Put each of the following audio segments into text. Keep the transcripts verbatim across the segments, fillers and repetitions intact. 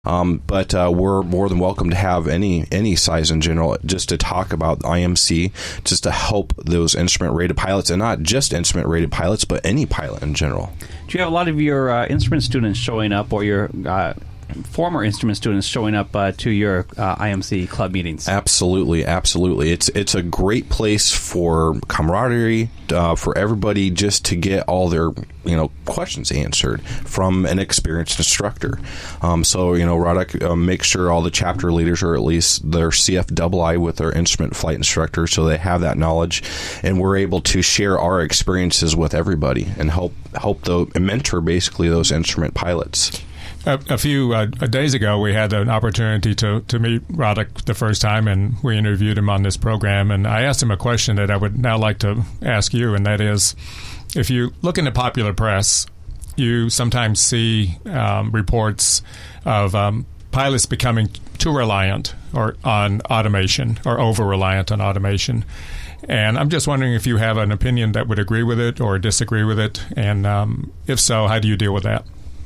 Um, but uh, we're more than welcome to have any any size in general, just to talk about I M C, just to help those instrument-rated pilots, and not just instrument-rated pilots, but any pilot in general. Do you have a lot of your uh, instrument students showing up, or your uh, former instrument students showing up uh, to your uh, I M C club meetings? Absolutely, absolutely. It's it's a great place for camaraderie, uh, for everybody just to get all their you know questions answered from an experienced instructor. Um, so you know, R O D C uh, makes sure all the chapter leaders are at least their C F I I with their instrument flight instructor, so they have that knowledge, and we're able to share our experiences with everybody and help help the mentor basically those instrument pilots. A, a few uh, days ago, we had an opportunity to, to meet R O D C the first time, and we interviewed him on this program. And I asked him a question that I would now like to ask you, and that is, if you look in the popular press, you sometimes see um, reports of um, pilots becoming too reliant or on automation or over-reliant on automation. And I'm just wondering if you have an opinion that would agree with it or disagree with it, and um, if so, how do you deal with that?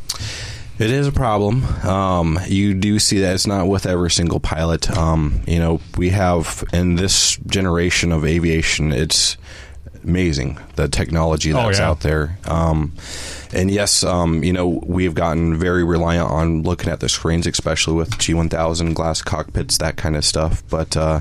It is a problem. Um, you do see that it's not with every single pilot. Um, you know, we have in this generation of aviation, it's amazing the technology that's oh, yeah. out there. Um, and yes, um, you know, we've gotten very reliant on looking at the screens, especially with G one thousand glass cockpits, that kind of stuff. But uh,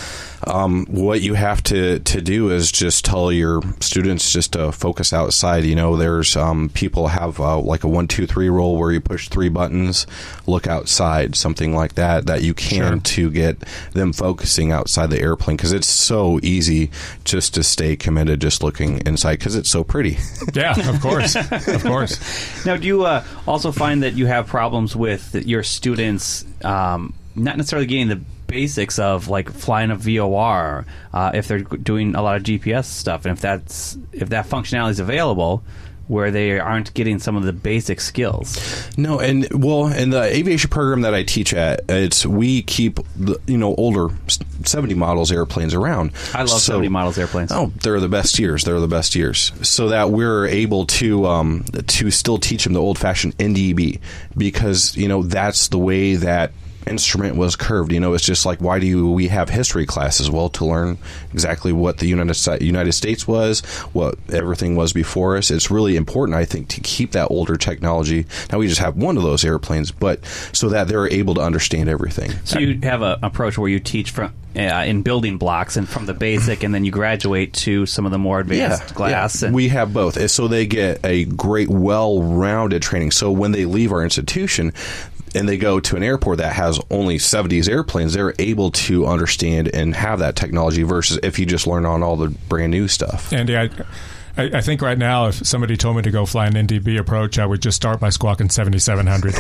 Um, what you have to, to do is just tell your students just to focus outside. You know, there's um, people have uh, like a one, two, three rule where you push three buttons, look outside, something like that, that you can sure. to get them focusing outside the airplane, because it's so easy just to stay committed just looking inside because it's so pretty. Yeah, of course. Of course. Now, do you uh, also find that you have problems with your students um, not necessarily getting the basics of like flying a V O R uh, if they're doing a lot of G P S stuff, and if that's if that functionality is available, where they aren't getting some of the basic skills? No, and well, in the aviation program that I teach at, it's we keep the, you know older seventy models airplanes around. I love so, seventy models airplanes. Oh, they're the best years. They're the best years. So that we're able to um, to still teach them the old fashioned N D B, because you know that's the way that instrument was curved. You know, it's just like, why do you, we have history classes? Well, to learn exactly what the United, United States was, what everything was before us. It's really important, I think, to keep that older technology. Now, we just have one of those airplanes, but so that they're able to understand everything. So you have an approach where you teach from uh, in building blocks and from the basic, and then you graduate to some of the more advanced yeah, glass. Yeah. And we have both. So they get a great, well-rounded training. So when they leave our institution, and they go to an airport that has only seventies airplanes, they're able to understand and have that technology versus if you just learn on all the brand new stuff. Andy, I, I think right now if somebody told me to go fly an N D B approach, I would just start by squawking seventy-seven hundred.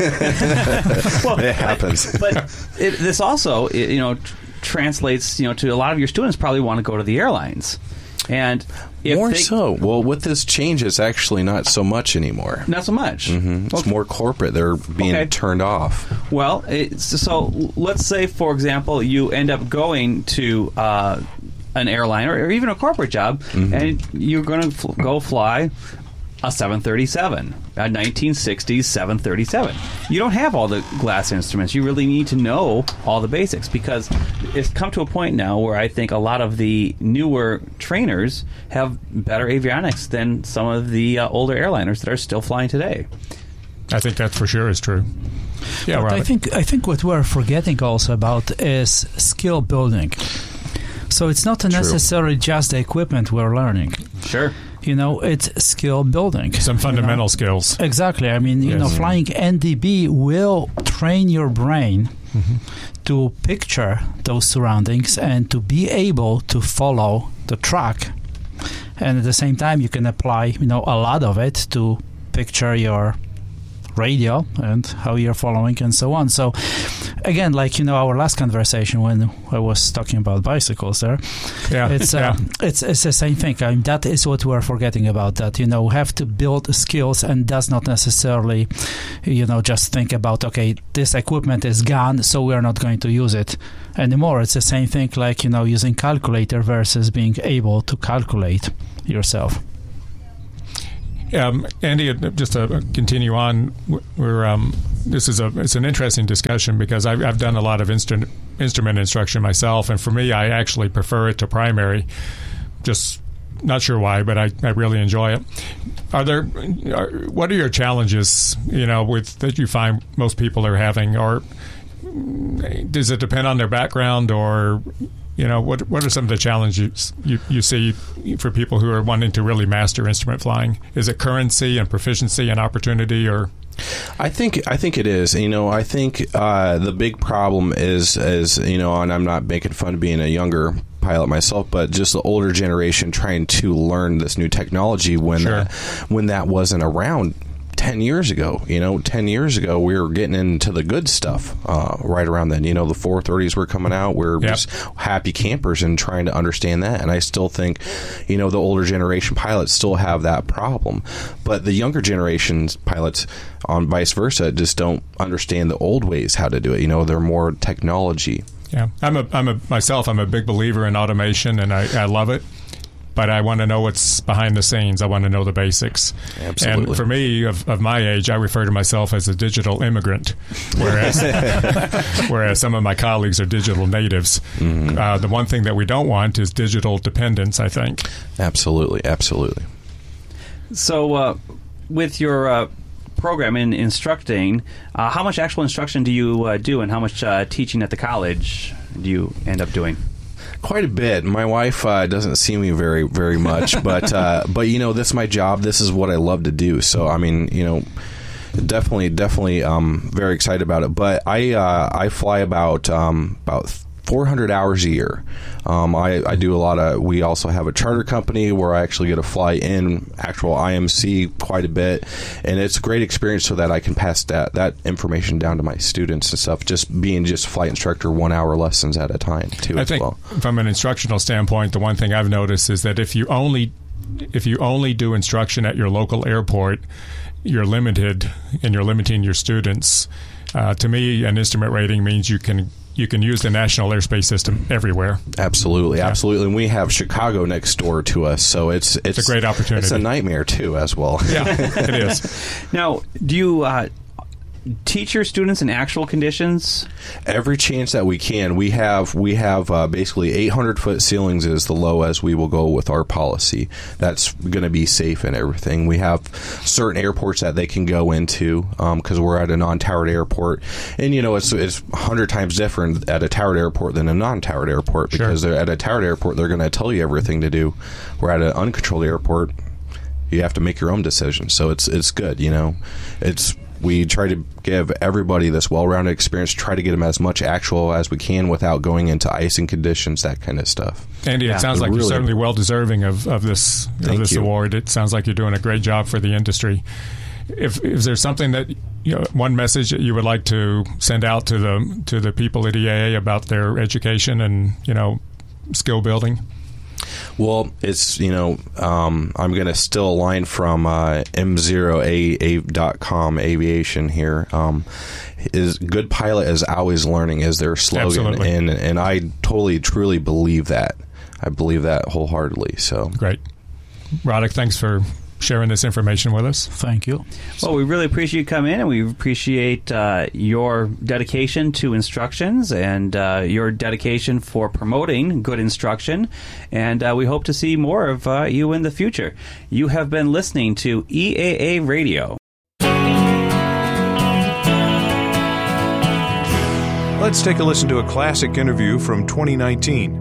Well, it happens. But, but it, this also, it, you know, tr- translates, you know, to a lot of your students probably want to go to the airlines. And if more they, so. Well, with this change, it's actually not so much anymore. Not so much. Mm-hmm. It's okay. more corporate. They're being okay. turned off. Well, it's, so let's say, for example, you end up going to uh, an airline or, or even a corporate job, mm-hmm. and you're going to fl- go fly a seven thirty-seven, a nineteen sixties seven thirty-seven. You don't have all the glass instruments. You really need to know all the basics, because it's come to a point now where I think a lot of the newer trainers have better avionics than some of the uh, older airliners that are still flying today. I think that for sure is true. Yeah, but Robert. I think I think what we're forgetting also about is skill building. So it's not necessarily True. just the equipment we're learning. Sure. You know, it's skill building. Some fundamental you know? skills. Exactly. I mean, you yes. know, flying N D B will train your brain mm-hmm. to picture those surroundings and to be able to follow the track. And at the same time, you can apply, you know, a lot of it to picture your radio and how you're following and so on. So again, like, you know, our last conversation when I was talking about bicycles there, yeah, it's uh, yeah. it's it's the same thing. I mean, that is what we're forgetting about, that, you know, we have to build skills, and does not necessarily, you know, just think about, okay, this equipment is gone, so we're not going to use it anymore. It's the same thing like, you know, using calculator versus being able to calculate yourself. Um, Andy, just to continue on, we're um, this is a it's an interesting discussion because I've, I've done a lot of instrument instrument instruction myself, and for me, I actually prefer it to primary. Just not sure why, but I, I really enjoy it. Are there are, what are your challenges? You know, with that you find most people are having, or does it depend on their background, or you know, what what are some of the challenges you, you see for people who are wanting to really master instrument flying? Is it currency and proficiency and opportunity, or? I think I think it is. You know, I think uh, the big problem is is you know, and I'm not making fun of being a younger pilot myself, but just the older generation trying to learn this new technology when Sure. that, when that wasn't around ten years ago. You know, ten years ago we were getting into the good stuff uh, right around then. You know, the four thirties were coming out. We were Yep. just happy campers and trying to understand that. And I still think, you know, the older generation pilots still have that problem. But the younger generation's pilots, on vice versa, just don't understand the old ways how to do it. You know, they're more technology. Yeah, I'm a I'm a myself. I'm a big believer in automation, and I, I love it. But I want to know what's behind the scenes. I want to know the basics. Absolutely. And for me, of, of my age, I refer to myself as a digital immigrant, whereas whereas some of my colleagues are digital natives. Mm-hmm. Uh, the one thing that we don't want is digital dependence, I think. Absolutely, absolutely. So, uh, with your uh, program in instructing, uh, how much actual instruction do you uh, do, and how much uh, teaching at the college do you end up doing? Quite a bit. My wife uh, doesn't see me very, very much, but uh, but you know, this is my job. This is what I love to do. So I mean, you know, definitely, definitely, um, very excited about it. But I uh, I fly about um, about four hundred hours a year. Um, I, I do a lot of. We also have a charter company where I actually get to fly in actual I M C quite a bit, and it's a great experience so that I can pass that that information down to my students and stuff. Just being just flight instructor, one hour lessons at a time too. I as think well. From an instructional standpoint, the one thing I've noticed is that if you only if you only do instruction at your local airport, you're limited, and you're limiting your students. Uh, to me, an instrument rating means you can you can use the national airspace system everywhere. Absolutely, Yeah. absolutely. And we have Chicago next door to us, so it's it's, It's a great opportunity. It's a nightmare too, as well. Yeah, it is. Now, do you uh, teach your students in actual conditions? Every chance that we can, we have we have uh, basically eight hundred foot ceilings is the low as we will go with our policy. That's going to be safe and everything. We have certain airports that they can go into because um, we're at a non-towered airport, and you know it's it's a hundred times different at a towered airport than a non-towered airport because Sure. they're at a towered airport they're going to tell you everything to do. We're at an uncontrolled airport, you have to make your own decisions. So it's it's good, you know. It's we try to give everybody this well-rounded experience, try to get them as much actual as we can without going into icing conditions, that kind of stuff. Andy, Yeah. it sounds like Really- you're certainly well deserving of, of this of Thank this you. award. It sounds like you're doing a great job for the industry. If is there something that you know, one message that you would like to send out to the to the people at E A A about their education and you know skill building? Well, it's, you know, um, I'm going to steal a line from uh, M zero A dot com Aviation here. Um, is good pilot is always learning is their slogan. Absolutely. And, and I totally, truly believe that. I believe that wholeheartedly. So Great. Roddick, thanks for sharing this information with us. Thank you. Well, we really appreciate you coming in, and we appreciate uh, your dedication to instructions and uh, your dedication for promoting good instruction. And uh, we hope to see more of uh, you in the future. You have been listening to E A A Radio. Let's take a listen to a classic interview from twenty nineteen.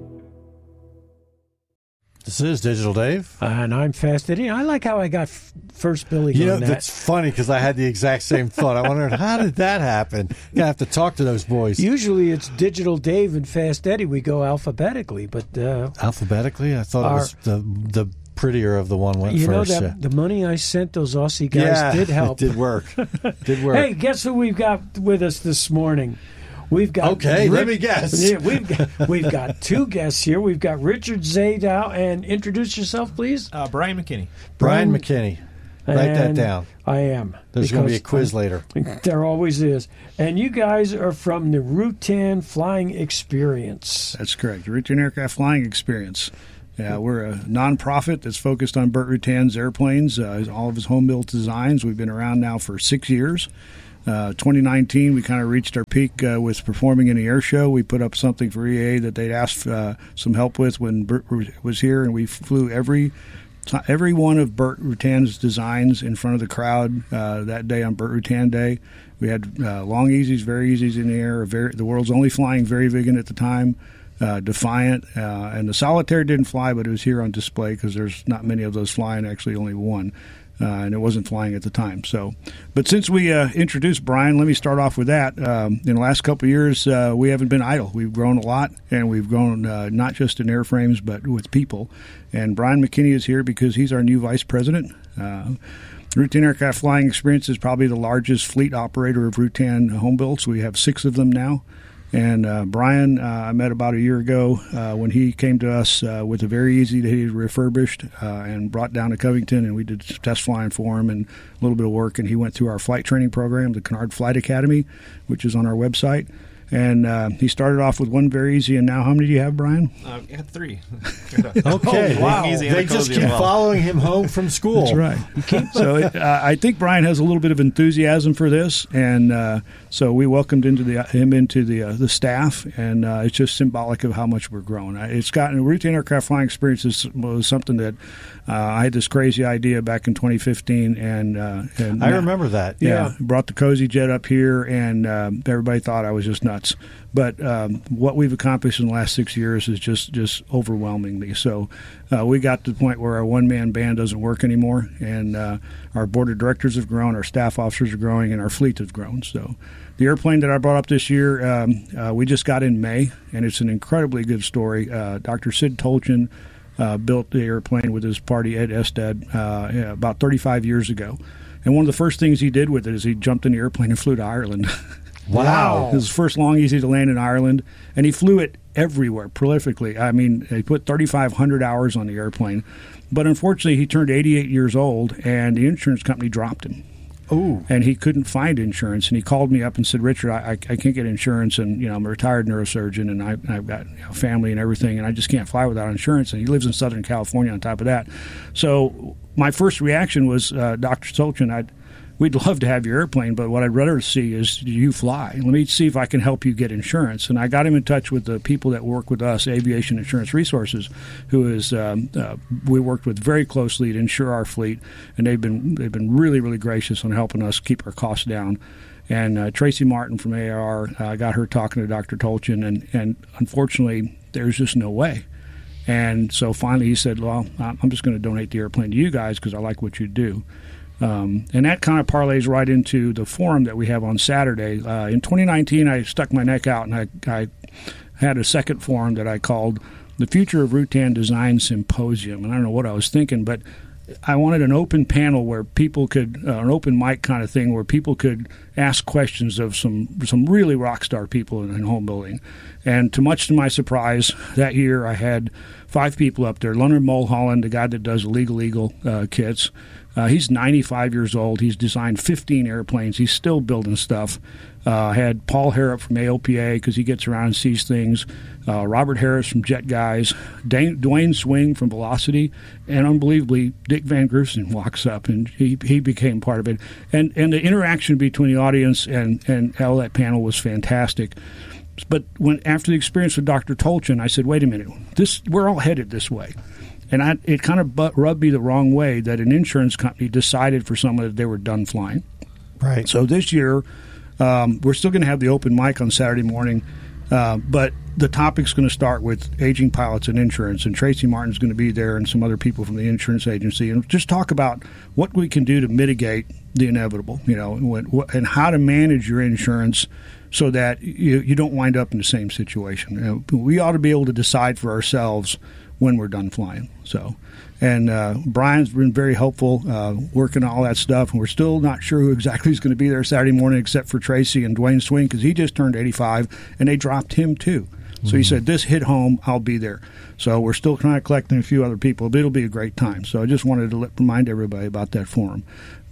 This is Digital Dave. Uh, and I'm Fast Eddie. I like how I got f- first Billy You know, on that. that's funny because I had the exact same thought. I wondered, how did that happen? You have to talk to those boys. Usually it's Digital Dave and Fast Eddie. We go alphabetically, but uh, Alphabetically? I thought Our- it was the the prettier of the one went you know first. that yeah. the money I sent those Aussie guys yeah, did help. It did work. did work. Hey, guess who we've got with us this morning? We've got Okay, let me guess. Yeah, we've got, we've got two guests here. We've got Richard Zadow, and introduce yourself, please. Uh, Brian McKinney. Brian McKinney. Write that And down. I am. There's going to be a because quiz I- later. There always is. And you guys are from the Rutan Flying Experience. That's correct. Routine Aircraft Flying Experience. Uh, we're a nonprofit that's focused on Burt Rutan's airplanes, uh, all of his home-built designs. We've been around now for six years. Uh, twenty nineteen, we kind of reached our peak uh, with performing in the air show. We put up something for E A that they'd asked uh, some help with when Burt was here, and we flew every every one of Burt Rutan's designs in front of the crowd uh, that day on Burt Rutan Day. We had uh, long easies, very easies in the air, very, the world's only flying very Vigan at the time. Uh, Defiant, uh, and the Solitaire didn't fly, but it was here on display because there's not many of those flying, actually only one, uh, and it wasn't flying at the time. So, but since we uh, introduced Brian, let me start off with that. Um, in the last couple of years, uh, we haven't been idle. We've grown a lot, and we've grown uh, not just in airframes, but with people. And Brian McKinney is here because he's our new vice president. Uh, Rutan Aircraft Flying Experience is probably the largest fleet operator of Rutan home builds. We have six of them now. And uh, Brian, uh, I met about a year ago uh, when he came to us uh, with a very easy that he refurbished uh, and brought down to Covington, and we did test flying for him and a little bit of work. And he went through our flight training program, the Kennard Flight Academy, which is on our website. And uh, he started off with one very easy, and now how many do you have, Brian? Uh, I had three. Okay. Oh, wow. Easy They just keep well. following him home from school. That's right. So it, uh, I think Brian has a little bit of enthusiasm for this, and uh, so we welcomed into the, him into the uh, the staff, and uh, it's just symbolic of how much we're growing. It's gotten Rutan Aircraft Flying Experience is, was something that uh, I had this crazy idea back in twenty fifteen, and, uh, and I remember that. Yeah, Yeah, brought the Cozy Jet up here, and uh, everybody thought I was just nuts. But um, what we've accomplished in the last six years is just, just overwhelming me. So uh, we got to the point where our one-man band doesn't work anymore, and uh, our board of directors have grown, our staff officers are growing, and our fleet has grown. So the airplane that I brought up this year, um, uh, we just got in May, and it's an incredibly good story. Uh, Doctor Sid Tolchin uh, built the airplane with his party Ed Estad uh, yeah, about thirty-five years ago. And one of the first things he did with it is he jumped in the airplane and flew to Ireland. Wow. It was his first long easy to land in Ireland, and he flew it everywhere prolifically. I mean, he put thirty-five hundred hours on the airplane. But unfortunately, he turned eighty-eight years old, and the insurance company dropped him. Ooh. And he couldn't find insurance, and he called me up and said, Richard, I, I, I can't get insurance, and you know I'm a retired neurosurgeon, and I, I've got you know, family and everything, and I just can't fly without insurance. And he lives in Southern California on top of that. So my first reaction was, uh, Doctor Tolchin, I'd we'd love to have your airplane, but what I'd rather see is you fly. Let me see if I can help you get insurance. And I got him in touch with the people that work with us, Aviation Insurance Resources, who is um, uh, we worked with very closely to insure our fleet, and they've been they've been really really gracious on helping us keep our costs down. And uh, Tracy Martin from A A R, I uh, got her talking to Doctor Tolchin, and and unfortunately, there's just no way. And so finally, he said, "Well, I'm just going to donate the airplane to you guys because I like what you do." Um, and that kind of parlays right into the forum that we have on Saturday. Uh, in twenty nineteen, I stuck my neck out, and I, I had a second forum that I called the Future of Rutan Design Symposium. And I don't know what I was thinking, but I wanted an open panel where people could, uh, an open mic kind of thing, where people could ask questions of some some really rock star people in, in home building. And to much to my surprise, that year I had five people up there. Leonard Mulholland, the guy that does Illegal Eagle uh, kits. Uh, he's ninety-five years old. He's designed fifteen airplanes. He's still building stuff. Uh, had Paul Harrop from A O P A because he gets around and sees things. Uh, Robert Harris from Jet Guys. Dane, Dwayne Swing from Velocity. And unbelievably, Dick Van Grusen walks up, and he he became part of it. And and the interaction between the audience and, and all that panel was fantastic. But when after the experience with Doctor Tolchin, I said, wait a minute, this we're all headed this way. And I, it kind of but rubbed me the wrong way that an insurance company decided for someone that they were done flying. Right. So this year, um, we're still going to have the open mic on Saturday morning, uh, but the topic's going to start with aging pilots and insurance. And Tracy Martin's going to be there and some other people from the insurance agency, and just talk about what we can do to mitigate the inevitable, you know, when, and how to manage your insurance so that you, you don't wind up in the same situation. You know, we ought to be able to decide for ourselves when we're done flying. So, and uh, Brian's been very helpful uh, working on all that stuff, and we're still not sure who exactly is going to be there Saturday morning except for Tracy and Dwayne Swing because he just turned eighty-five, and they dropped him too. So mm-hmm. he said, this hit home, I'll be there. So we're still kind of collecting a few other people, but it'll be a great time. So I just wanted to let, remind everybody about that forum.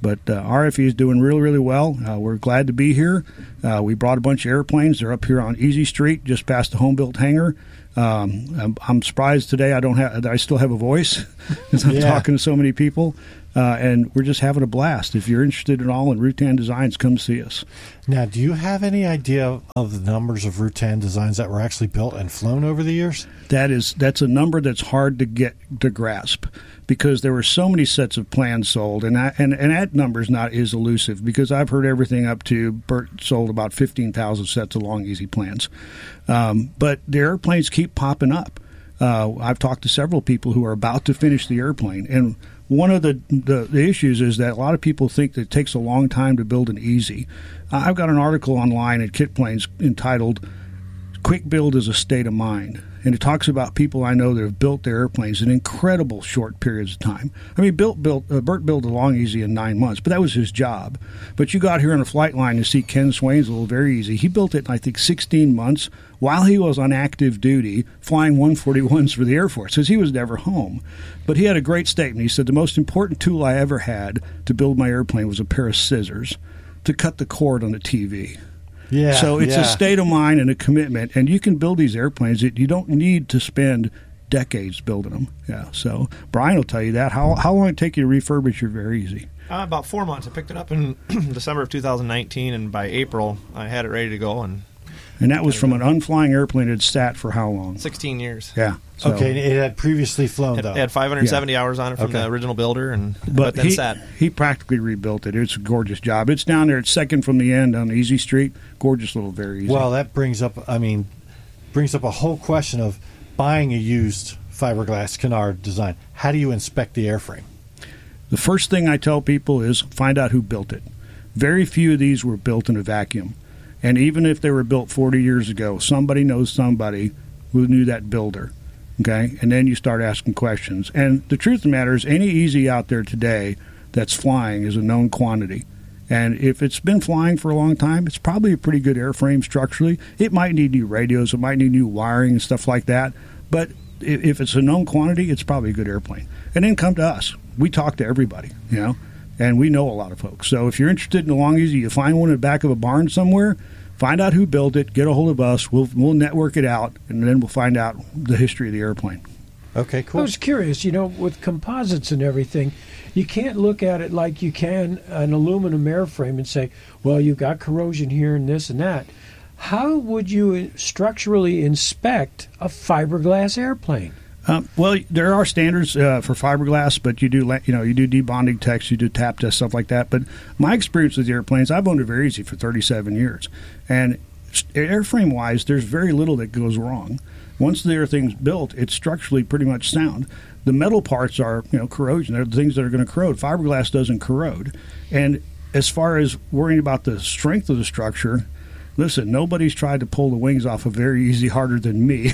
But uh, R F E is doing really, really well. Uh, we're glad to be here. Uh, we brought a bunch of airplanes. They're up here on Easy Street, just past the home built hangar. Um, I'm, I'm surprised today I don't have. I still have a voice because I'm Yeah. talking to so many people, uh, and we're just having a blast. If you're interested at all in Rutan Designs, come see us. Now, do you have any idea of the numbers of Rutan designs that were actually built and flown over the years? That is that's a number that's hard to get to grasp because there were so many sets of plans sold, and I, and and that number is not as elusive because I've heard everything up to Bert sold about fifteen thousand sets of long easy plans, um, but the airplanes keep popping up. Uh, I've talked to several people who are about to finish the airplane, and one of the, the the issues is that a lot of people think that it takes a long time to build an easy. I've got an article online at Kit Planes entitled "Quick Build is a State of Mind." And it talks about people I know that have built their airplanes in incredible short periods of time. I mean, built, built, uh, Bert built a Long Easy in nine months, but that was his job. But you got here on a flight line to see Ken Swain's little Very Easy. He built it in, I think, sixteen months while he was on active duty flying one forty-ones for the Air Force because he was never home. But he had a great statement. He said, the most important tool I ever had to build my airplane was a pair of scissors to cut the cord on the T V. Yeah. So it's yeah. a state of mind and a commitment, and you can build these airplanes that you don't need to spend decades building them. Yeah. So Brian will tell you that. How how long did it take you to refurbish your Very Easy? Uh, about four months. I picked it up in December of two thousand nineteen, and by April, I had it ready to go. And And that was from an unflying airplane that had sat for how long? sixteen years. Yeah. So, Okay, and it had previously flown, It though. had five hundred seventy hours on it from Okay. the original builder, and but, But then he, sat. he practically rebuilt it. It's a gorgeous job. It's down there. It's second from the end on Easy Street. Gorgeous little Very Easy. Well, that brings up, I mean, brings up a whole question of buying a used fiberglass canard design. How do you inspect the airframe? The first thing I tell people is find out who built it. Very few of these were built in a vacuum. And even if they were built forty years ago, somebody knows somebody who knew that builder. Okay? And then you start asking questions. And the truth of the matter is any Easy out there today that's flying is a known quantity. And if it's been flying for a long time, it's probably a pretty good airframe structurally. It might need new radios. It might need new wiring and stuff like that. But if if it's a known quantity, it's probably a good airplane. And then come to us. We talk to everybody, you know, and we know a lot of folks. So if you're interested in a Long Easy, you find one in the back of a barn somewhere, find out who built it, get a hold of us. We'll we'll network it out, and then we'll find out the history of the airplane. Okay, I cool. was curious, you know, with composites and everything, you can't look at it like you can an aluminum airframe and say, well, you've got corrosion here and this and that. How would you structurally inspect a fiberglass airplane? Um, well, there are standards uh, for fiberglass, but you do, you know, you do debonding tests, you do tap tests, stuff like that. But my experience with the airplanes, I've owned a Very Easy for thirty-seven years, and airframe wise, there's very little that goes wrong. Once the thing's built, it's structurally pretty much sound. The metal parts are, you know, corrosion. They're the things that are going to corrode. Fiberglass doesn't corrode. And as far as worrying about the strength of the structure, listen, nobody's tried to pull the wings off a Very Easy harder than me.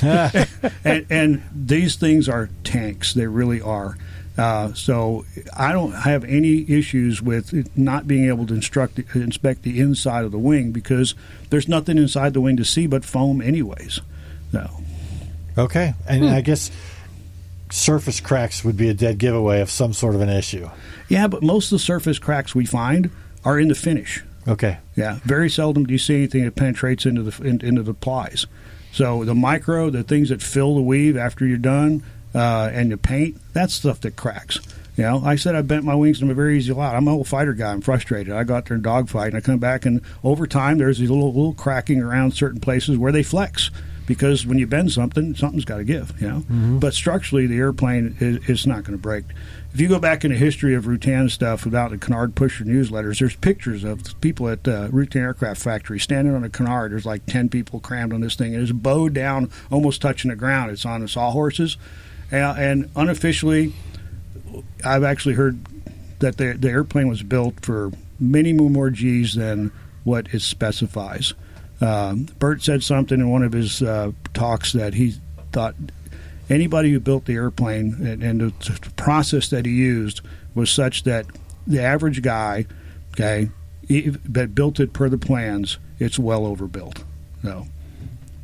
and, and these things are tanks. They really are. Uh, so I don't have any issues with it not being able to instruct, inspect the inside of the wing because there's nothing inside the wing to see but foam anyways. No. Okay, and I guess surface cracks would be a dead giveaway of some sort of an issue. Yeah, but most of the surface cracks we find are in the finish. Okay. Yeah, very seldom do you see anything that penetrates into the in, into the plies. So the micro, the things that fill the weave after you're done, uh, and the paint, that's stuff that cracks. You know, I said I bent my wings in a Very Easy a lot. I'm an old fighter guy. I'm frustrated. I go out there and dogfight, and I come back, and over time, there's these little little cracking around certain places where they flex. Because when you bend something, something's got to give, you know. Mm-hmm. But structurally, the airplane is, is not going to break. If you go back in the history of Rutan stuff without the Canard Pusher newsletters, there's pictures of people at uh, Rutan Aircraft Factory standing on a Canard. There's like ten people crammed on this thing. And it's bowed down, almost touching the ground. It's on the sawhorses. And, and unofficially, I've actually heard that the, the airplane was built for many more G's than what it specifies. Um, Bert said something in one of his uh, talks that he thought anybody who built the airplane and, and the, the process that he used was such that the average guy, okay, he, that built it per the plans, it's well overbuilt. So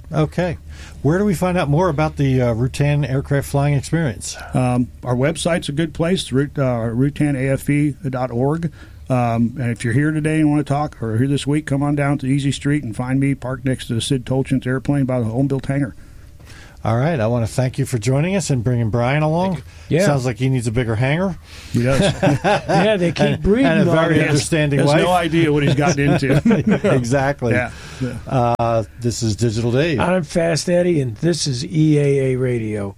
Okay. Where do we find out more about the uh, Rutan aircraft flying experience? Um, our website's a good place, root, uh, rutan A F E dot org. Um, and if you're here today and want to talk, or here this week, come on down to Easy Street and find me parked next to the Sid Tolchins airplane by the home-built hangar. All right. I want to thank you for joining us and bringing Brian along. Yeah. Sounds like he needs a bigger hangar. He does. Yeah, they keep and, breeding and a all very this. understanding Has wife. no idea what he's gotten into. Exactly. Yeah. Uh, this is Digital Dave. I'm Fast Eddie, and this is E A A Radio.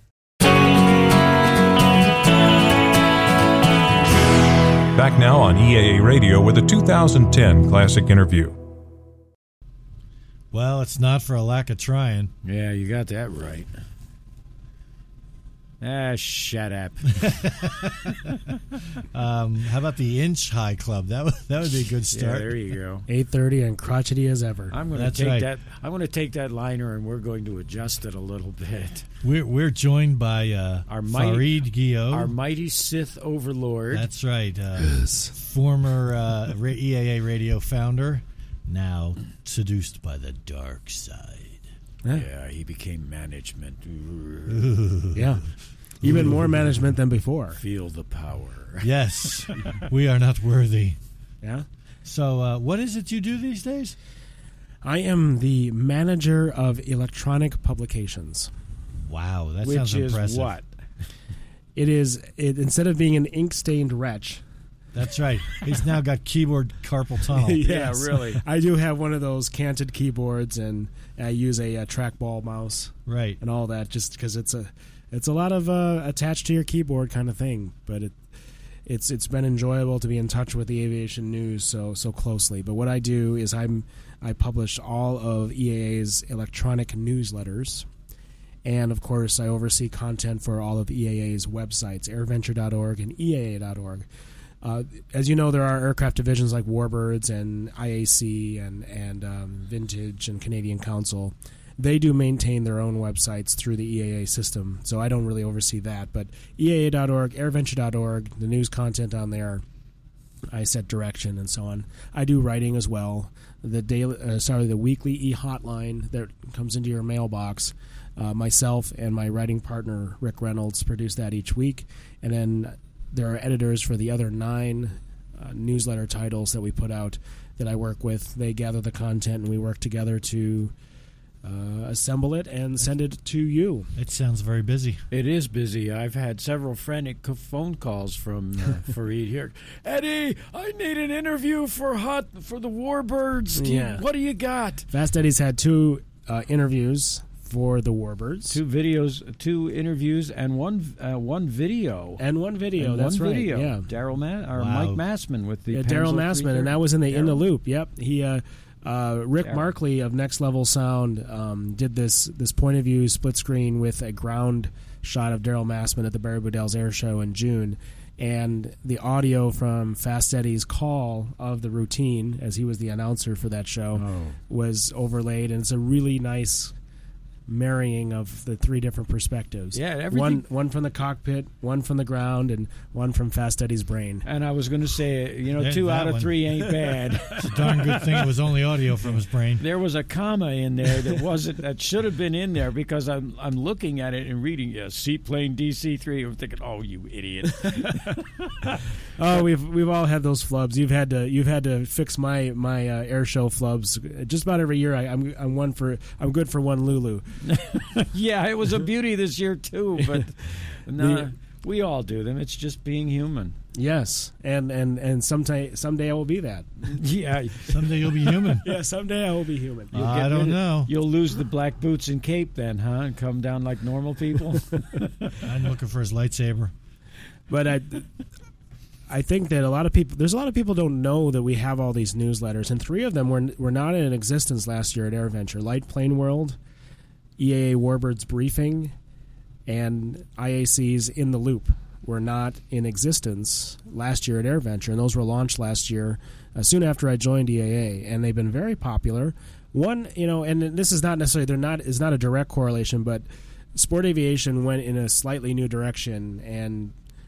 Back now on E A A Radio with a two thousand ten Classic Interview. Well, it's not for a lack of trying. Yeah, you got that right. Ah, shut up. um, how about the Inch High Club? That would, that would be a good start. Yeah, there you go. eight thirty and crotchety as ever. I'm going to That's take right. that. I'm going to take that liner and we're going to adjust it a little bit. We're we're joined by uh, Our mighty- Farid Guillot. Our mighty Sith overlord. That's right. Uh, former uh, ra- E A A Radio founder, now seduced by the dark side. Yeah, he became management. Yeah. Even more management than before. Feel the power. Yes, we are not worthy. Yeah. So, uh, what is it you do these days? I am the manager of electronic publications. Wow, that Which sounds is impressive. what? It is it, instead of being an ink-stained wretch. That's right. He's now got keyboard carpal tunnel. Yeah, really. I do have one of those canted keyboards, and I use a, a trackball mouse, Right. and all that, just because it's a it's a lot of uh, attached to your keyboard kind of thing. But it it's it's been enjoyable to be in touch with the aviation news so so closely. But what I do is I'm I publish all of E A A's electronic newsletters. And, of course, I oversee content for all of E A A's websites, airventure dot org and E A A dot org. Uh, as you know, there are aircraft divisions like Warbirds and I A C and, and um, Vintage and Canadian Council. They do maintain their own websites through the E A A system, so I don't really oversee that. But E A A dot org, airventure dot org, the news content on there, I set direction and so on. I do writing as well. The daily, uh, sorry, the weekly e-hotline that comes into your mailbox. Uh, myself and my writing partner, Rick Reynolds, produce that each week. And then there are editors for the other nine uh, newsletter titles that we put out that I work with. They gather the content, and we work together to uh, assemble it and send it to you. It sounds very busy. It is busy. I've had several frantic co- phone calls from uh, Farid here. Eddie, I need an interview for hot for the Warbirds. Do you- Yeah. What do you got? Fast Eddie's had two uh, interviews for the Warbirds. Two videos, two interviews, and one uh, one video. And one video, And that's one right, video. yeah. Daryl Ma- or Wow. Mike Massman with the Yeah, Daryl Pennzoil Massman, and three that was in the in the Daryl. loop. Yep, he uh, uh, Rick Daryl. Markley of Next Level Sound um, did this this point of view split screen with a ground shot of Daryl Massman at the Barry Boudell's Air Show in June, and the audio from Fast Eddie's call of the routine as he was the announcer for that show Oh. was overlaid, and it's a really nice marrying of the three different perspectives. Yeah, everything- one one from the cockpit, one from the ground, and one from Fast Eddie's brain. And I was going to say, you know, That- two that out of one. three ain't bad. It's a darn good thing it was only audio from his brain. There was a comma in there that wasn't that should have been in there because I'm I'm looking at it and reading yeah, seaplane D C three. I'm thinking, oh, you idiot. Oh, we've we've all had those flubs. You've had to you've had to fix my my uh, air show flubs. Just about every year, I, I'm I'm one for I'm good for one Lulu. Yeah, it was a beauty this year too, but no, The- we all do them. It's just being human. Yes, and and and someday someday I will be that. Yeah, Someday you'll be human. Yeah, someday I will be human. You'll I get don't rid of- know. You'll lose the black boots and cape then, huh? And come down like normal people. I'm looking for his lightsaber. But I I think that a lot of people there's a lot of people don't know that we have all these newsletters, and three of them were were not in existence last year at AirVenture: Light Plane World, E A A Warbirds Briefing, and I A C's In the Loop were not in existence last year at AirVenture, and those were launched last year uh, soon after I joined E A A, and they've been very popular. One, you know, and this is not necessarily they're not is not a direct correlation, but sport aviation went in a slightly new direction, and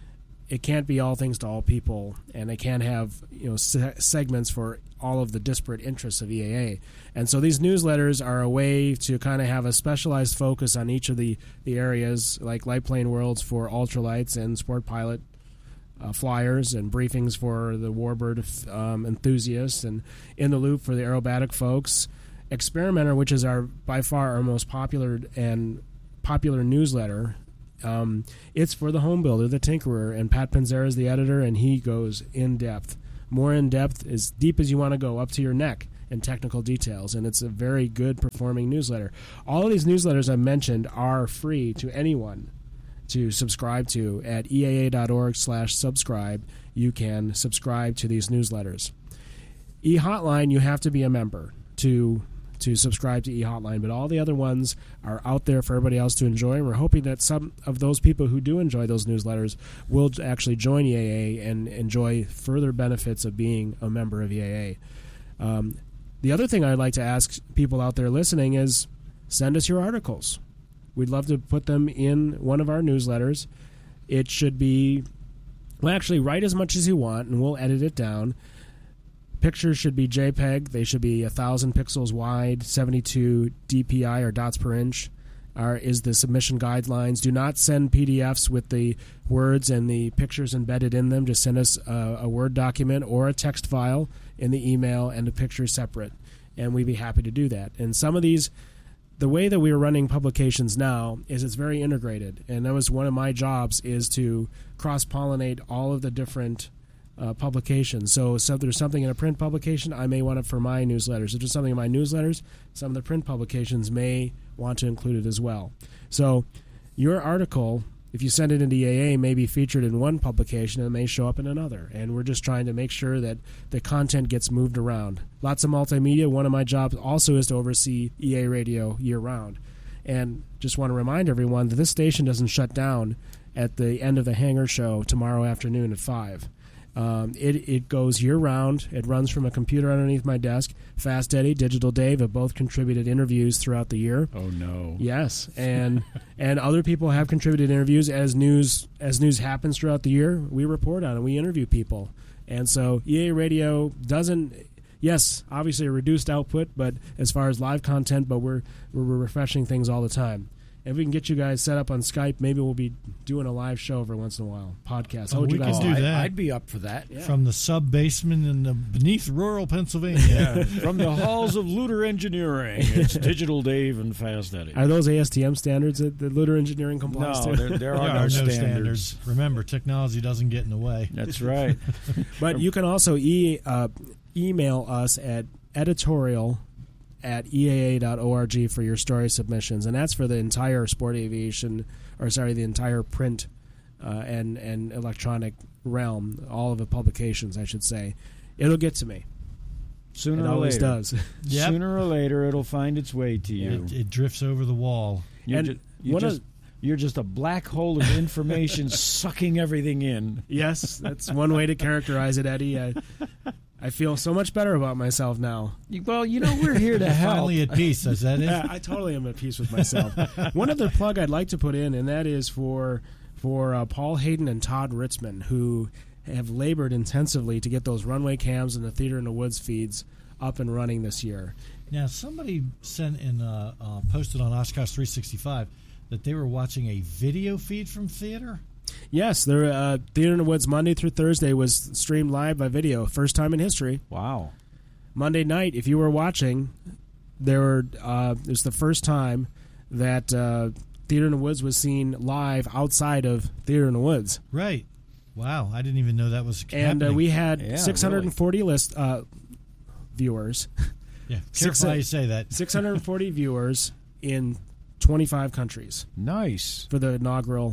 it can't be all things to all people, and they can't have you know se- segments for all of the disparate interests of E A A. And so these newsletters are a way to kind of have a specialized focus on each of the, the areas, like Light Plane Worlds for ultralights and Sport Pilot uh, flyers, and briefings for the Warbird um, enthusiasts, and In the Loop for the aerobatic folks. Experimenter, which is our by far our most popular and popular newsletter, um, it's for the home builder, the tinkerer, and Pat Panzera is the editor, and he goes in depth. More in depth, as deep as you want to go, up to your neck in technical details, and it's a very good performing newsletter. All of these newsletters I mentioned are free to anyone to subscribe to at E A A dot org slash subscribe. You can subscribe to these newsletters. E-Hotline, you have to be a member to to subscribe to E-Hotline, but all the other ones are out there for everybody else to enjoy, and we're hoping that some of those people who do enjoy those newsletters will actually join E A A and enjoy further benefits of being a member of E A A. Um, the other thing I'd like to ask people out there listening is send us your articles. We'd love to put them in one of our newsletters. It should be, well, actually, write as much as you want, and we'll edit it down. Pictures should be JPEG. They should be one thousand pixels wide, seventy-two D P I or dots per inch are, is the submission guidelines. Do not send P D Fs with the words and the pictures embedded in them. Just send us a, a Word document or a text file in the email, and the picture separate, and we'd be happy to do that. And some of these, the way that we are running publications now is it's very integrated, and that was one of my jobs, is to cross-pollinate all of the different Uh, publications. So, so if there's something in a print publication, I may want it for my newsletters. If there's something in my newsletters, some of the print publications may want to include it as well. So your article, if you send it into E A A, may be featured in one publication and it may show up in another. And we're just trying to make sure that the content gets moved around. Lots of multimedia. One of my jobs also is to oversee E A Radio year-round. And just want to remind everyone that this station doesn't shut down at the end of the Hangar Show tomorrow afternoon at five. Um, it, it goes year-round. It runs from a computer underneath my desk. Fast Eddie, Digital Dave have both contributed interviews throughout the year. Oh, no. Yes, and and other people have contributed interviews. As news as news happens throughout the year, we report on it. We interview people. And so E A Radio doesn't, yes, obviously a reduced output, but as far as live content, but we're, we're refreshing things all the time. If we can get you guys set up on Skype, maybe we'll be doing a live show every once in a while. Podcast. How Oh, would we you guys can do like? that. I'd be up for that. Yeah. From the sub-basement in the beneath rural Pennsylvania. Yeah. From the halls of Luter Engineering, it's Digital Dave and Fast Eddie. Are those A S T M standards that the Luter Engineering complies No, to? there, there There are are no no standards. standards. Remember, technology doesn't get in the way. That's right. But you can also e- uh, email us at editorial at E A A dot org for your story submissions, and that's for the entire sport aviation, or sorry, the entire print uh, and and electronic realm, all of the publications, I should say. It'll get to me. Sooner It or always later. does. Yep. Sooner or later, it'll find its way to you. It, it drifts over the wall. You're, And ju- you're one of- just, you're just a black hole of information sucking everything in. Yes, that's one way to characterize it, Eddie. I, I feel so much better about myself now. Well, you know, we're here to help. Finally at peace, is that it? Yeah, I totally am at peace with myself. One other plug I'd like to put in, and that is for for uh, Paul Hayden and Todd Ritzman, who have labored intensively to get those runway cams and the Theater in the Woods feeds up and running this year. Now, somebody sent in, uh, uh, posted on Oshkosh three sixty-five that they were watching a video feed from theater. Yes, their uh, Theater in the Woods Monday through Thursday was streamed live by video, first time in history. Wow. Monday night, if you were watching, there were uh, it was the first time that uh, Theater in the Woods was seen live outside of Theater in the Woods. Right. Wow, I didn't even know that was And happening. uh, we had Yeah, six hundred forty list uh, viewers. Yeah, Six- careful how you say that. six hundred forty viewers in twenty-five countries Nice. for the inaugural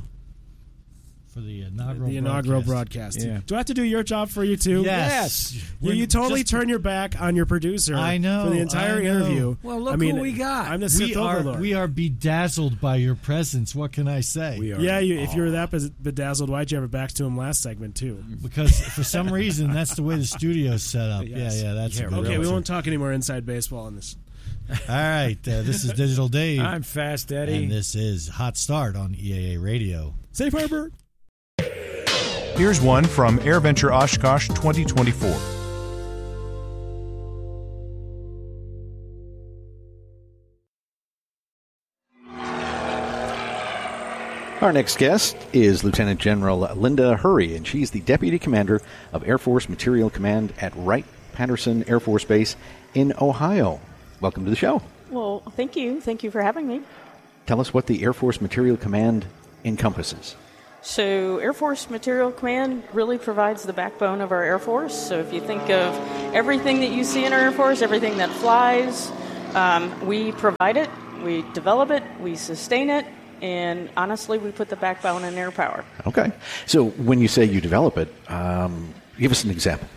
For the inaugural the inaugural broadcast. broadcast. Yeah. Do I have to do your job for you too? Yes. You, We're you totally just- turn your back on your producer. I know, for the entire I know. interview. Well, look I mean, who we got. I'm the We Sith are, overlord. we are bedazzled by your presence. What can I say? We are. yeah, you, if you were that bez- bedazzled, why'd you ever back to him last segment too? Because for some reason, that's the way the studio's set up. Yes. Yeah, yeah, that's Yeah, a good Okay, we answer. won't talk any more inside baseball on this. All right, uh, this is Digital Dave. I'm Fast Eddie. And this is Hot Start on E A A Radio. Safe harbor. Here's one from AirVenture Oshkosh twenty twenty-four. Our next guest is Lieutenant General Linda Hurry, and she's the Deputy Commander of Air Force Materiel Command at Wright-Patterson Air Force Base in Ohio. Welcome to the show. Well, thank you. Thank you for having me. Tell us what the Air Force Materiel Command encompasses. So Air Force Materiel Command really provides the backbone of our Air Force. So if you think of everything that you see in our Air Force, everything that flies, um, we provide it, we develop it, we sustain it, and honestly, we put the backbone in air power. Okay. So when you say you develop it, um, give us an example.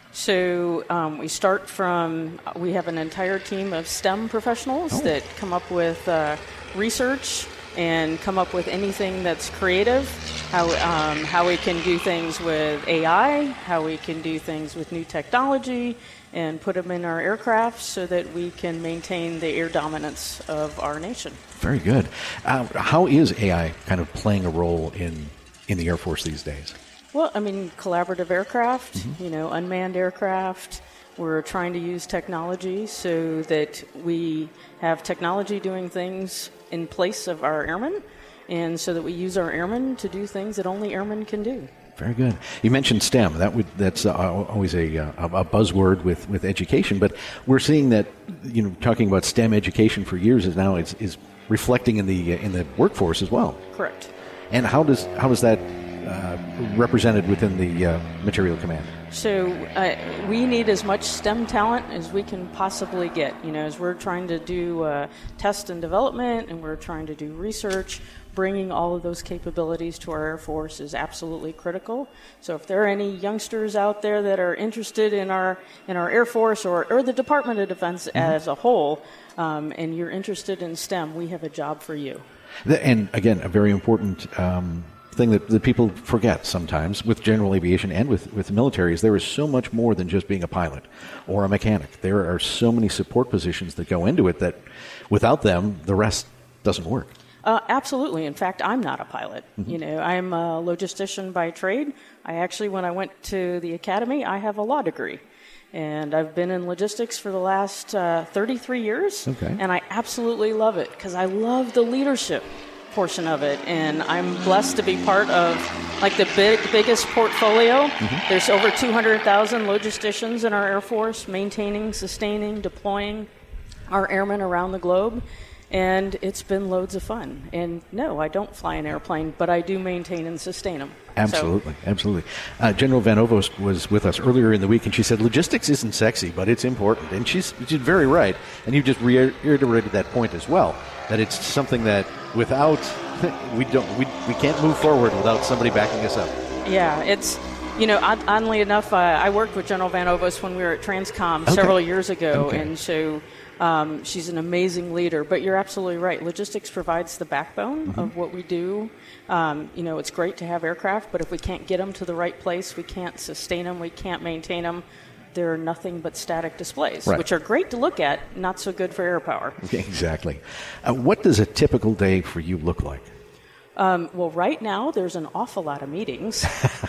So um, we start from, we have an entire team of STEM professionals oh. that come up with uh, research and come up with anything that's creative, how um, how we can do things with A I, how we can do things with new technology, and put them in our aircraft so that we can maintain the air dominance of our nation. Very good. Uh, how is A I kind of playing a role in, in the Air Force these days? Well, I mean, collaborative aircraft, Mm-hmm. you know, unmanned aircraft. We're trying to use technology so that we have technology doing things in place of our airmen, and so that we use our airmen to do things that only airmen can do. Very good. You mentioned STEM. That would that's uh, always a, uh, a buzzword with, with education, but we're seeing that, you know, talking about STEM education for years is now is, is reflecting in the in the workforce as well. Correct. And how does how does that uh, represented within the uh, Materiel Command? So uh, we need as much STEM talent as we can possibly get. You know, as we're trying to do uh, test and development, and we're trying to do research, bringing all of those capabilities to our Air Force is absolutely critical. So if there are any youngsters out there that are interested in our in our Air Force or, or the Department of Defense mm-hmm. as a whole, um, and you're interested in STEM, we have a job for you. And again, a very important um, thing that, that people forget sometimes with general aviation and with, with the military is there is so much more than just being a pilot or a mechanic. There are so many support positions that go into it that without them, the rest doesn't work. Uh, absolutely. In fact, I'm not a pilot. Mm-hmm. You know, I'm a logistician by trade. I actually, when I went to the academy, I have a law degree. And I've been in logistics for the last uh, thirty-three years. Okay. And I absolutely love it because I love the leadership portion of it. And I'm blessed to be part of, like, the big, biggest portfolio. Mm-hmm. There's over two hundred thousand logisticians in our Air Force maintaining, sustaining, deploying our airmen around the globe. And it's been loads of fun. And no, I don't fly an airplane, but I do maintain and sustain them. Absolutely, so. absolutely. Uh, General Van Ovos was with us earlier in the week, and she said logistics isn't sexy, but it's important. And she's, she's very right. And you just reiterated that point as well, that it's something that without, we don't, we, we can't move forward without somebody backing us up. Yeah, it's, you know, oddly enough, uh, I worked with General Van Ovos when we were at Transcom okay. several years ago, okay. and so um, she's an amazing leader. But you're absolutely right. Logistics provides the backbone mm-hmm. of what we do. Um, you know, it's great to have aircraft, but if we can't get them to the right place, we can't sustain them, we can't maintain them, they're nothing but static displays, right. which are great to look at, not so good for air power. Okay, exactly. Uh, what does a typical day for you look like? Um, well, right now, there's an awful lot of meetings.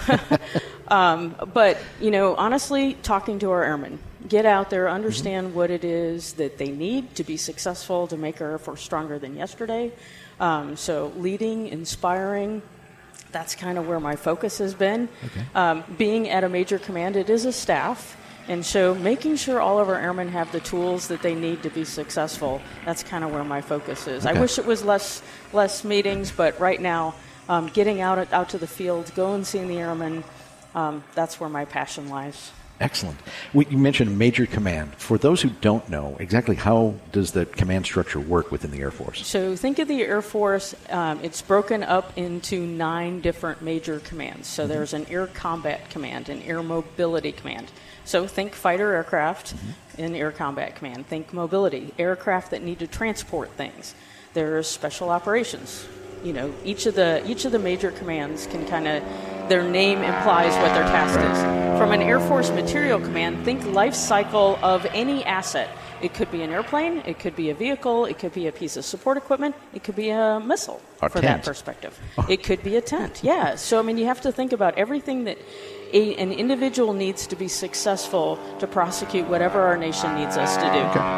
um, but, you know, honestly, talking to our airmen. Get out there, understand mm-hmm. what it is that they need to be successful, to make our Air Force stronger than yesterday. Um, so leading, inspiring, that's kind of where my focus has been. Okay. Um, being at a major command, it is a staff. And so making sure all of our airmen have the tools that they need to be successful, that's kind of where my focus is. Okay. I wish it was less less meetings, but right now, um, getting out out to the field, go and seeing the airmen, um, that's where my passion lies. Excellent. We, you mentioned major command. For those who don't know, exactly how does the command structure work within the Air Force? So think of the Air Force, um, it's broken up into nine different major commands. So mm-hmm. there's an Air Combat Command, an Air Mobility Command. So think fighter aircraft mm-hmm. in Air Combat Command. Think mobility, aircraft that need to transport things. There's special operations. You know, each of the each of the major commands can kind of their name implies what their task is. From an Air Force Material Command, think life cycle of any asset. It could be an airplane, it could be a vehicle, it could be a piece of support equipment, it could be a missile A for tent. that perspective. It could be a tent, yeah. So, I mean, you have to think about everything that a, an individual needs to be successful to prosecute whatever our nation needs us to do.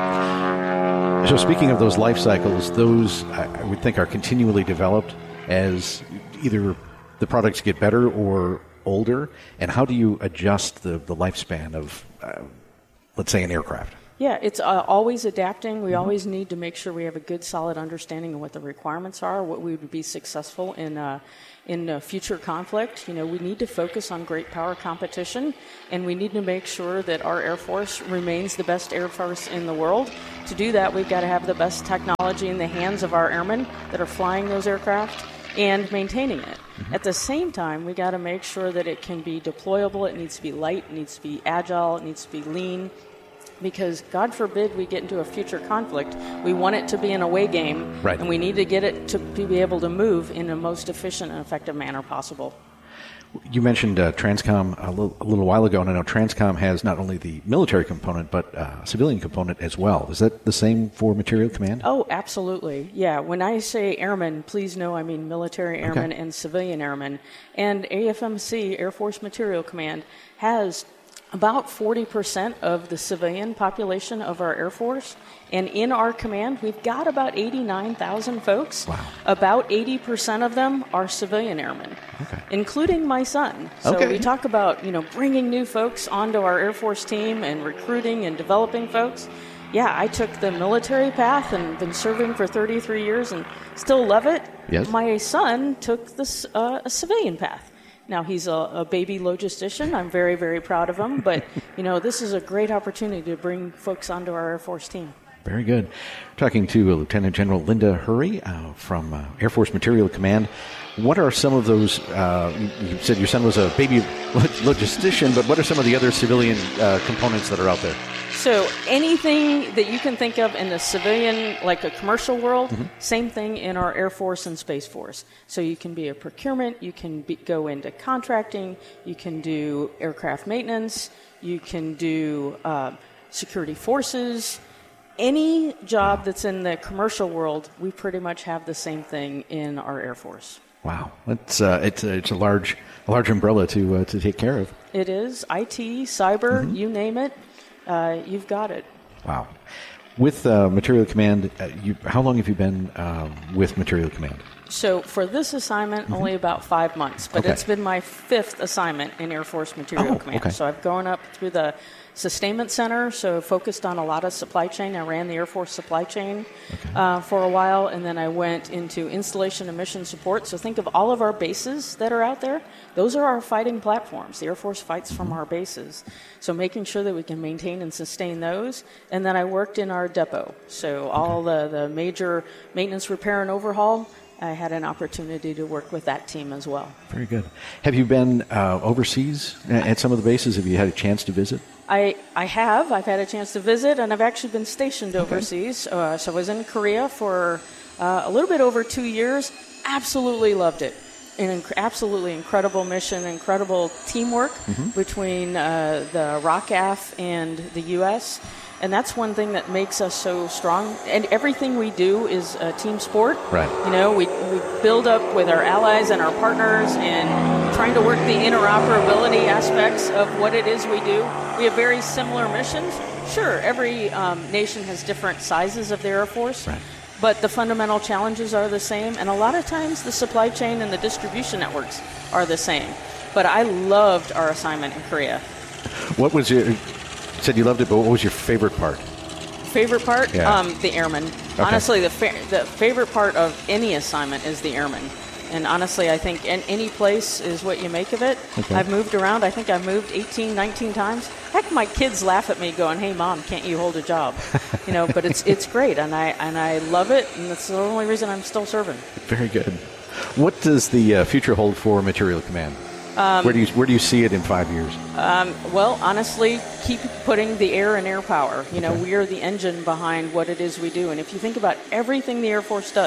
Okay. So speaking of those life cycles, those I I would think are continually developed as either the products get better or older. And how do you adjust the, the lifespan of, uh, let's say, an aircraft? Yeah, it's uh, always adapting. We mm-hmm. always need to make sure we have a good, solid understanding of what the requirements are, what we would be successful in uh, in uh, future conflict. You know, we need to focus on great power competition, and we need to make sure that our Air Force remains the best Air Force in the world. To do that, we've got to have the best technology in the hands of our airmen that are flying those aircraft and maintaining it. Mm-hmm. At the same time, we got to make sure that it can be deployable, it needs to be light, it needs to be agile, it needs to be lean, because God forbid we get into a future conflict. We want it to be an away game, right. and we need to get it to be able to move in the most efficient and effective manner possible. You mentioned uh, Transcom a little, a little while ago, and I know Transcom has not only the military component, but uh, civilian component as well. Is that the same for Material Command? Oh, absolutely. Yeah, when I say airmen, please know I mean military airmen Okay. and civilian airmen. And A F M C, Air Force Material Command, has about forty percent of the civilian population of our Air Force. And in our command, we've got about eighty-nine thousand folks. Wow. About eighty percent of them are civilian airmen, okay. including my son. So Okay. we talk about, you know, bringing new folks onto our Air Force team and recruiting and developing folks. Yeah, I took the military path and been serving for thirty-three years and still love it. Yes. My son took this uh, a civilian path. Now, he's a, a baby logistician. I'm very, very proud of him. But, you know, this is a great opportunity to bring folks onto our Air Force team. Very good. Talking to Lieutenant General Linda Hurry uh, from uh, Air Force Material Command. What are some of those, uh, you you said your son was a baby logistician, but what are some of the other civilian uh, components that are out there? So anything that you can think of in the civilian, like a commercial world, Mm-hmm. same thing in our Air Force and Space Force. So you can be a procurement, you can be, go into contracting, you can do aircraft maintenance, you can do uh, security forces. Any job that's in the commercial world, we pretty much have the same thing in our Air Force. Wow, it's uh, it's a, it's a large a large umbrella to uh, to take care of. It is I T, cyber, Mm-hmm. you name it, uh, you've got it. Wow. With uh, Material Command, uh, you, how long have you been um, with Material Command? So for this assignment, Mm-hmm. only about five months, but Okay. it's been my fifth assignment in Air Force Material Oh, Command. okay. So I've gone up through the Sustainment Center, so focused on a lot of supply chain. I ran the Air Force supply chain uh, for a while, and then I went into installation and mission support. So think of all of our bases that are out there. Those are our fighting platforms. The Air Force fights from our bases. So making sure that we can maintain and sustain those. And then I worked in our depot. So all the, the major maintenance, repair, and overhaul, I had an opportunity to work with that team as well. Very good. Have you been uh, overseas at some of the bases? Have you had a chance to visit? I, I have. I've had a chance to visit, and I've actually been stationed overseas. Uh, so I was in Korea for uh, a little bit over two years. Absolutely loved it. An inc- absolutely incredible mission, incredible teamwork Mm-hmm. between uh, the ROCAF and the U S And that's one thing that makes us so strong. And everything we do is a team sport. Right. You know, we, we build up with our allies and our partners and trying to work the interoperability aspects of what it is we do. We have very similar missions. Sure, every um, nation has different sizes of the Air Force. Right. But the fundamental challenges are the same. And a lot of times the supply chain and the distribution networks are the same. But I loved our assignment in Korea. What was your, you said you loved it, but what was your favorite part? Favorite part? Yeah. Um, the airmen. Okay. Honestly, the fa- the favorite part of any assignment is the airmen. And honestly, I think in any place is what you make of it. Okay. I've moved around. I think I've moved eighteen, nineteen times. Heck, my kids laugh at me going, "Hey, Mom, can't you hold a job?" You know, but it's it's great, and I and I love it, and that's the only reason I'm still serving. Very good. What does the uh, future hold for Material Command? Um, where do you where do you see it in five years? Um, well, honestly, keep putting the air and air power. You know, Okay. we are the engine behind what it is we do. And if you think about everything the Air Force does,